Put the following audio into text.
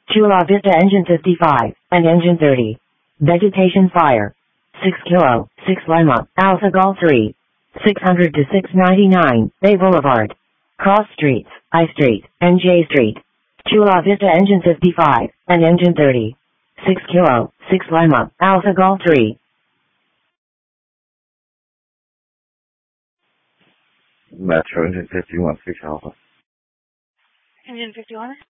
Chula Vista engine 55 and engine 30. Vegetation fire. 6 Kilo, 6 Lima, Alpha Golf 3. 600 to 699, Bay Boulevard. Cross Streets, I Street, and J Street. Chula Vista engine 55 and engine 30. 6 Kilo, 6 Lima, Alpha Golf 3. Metro engine 51, 6 Alpha. Engine 51?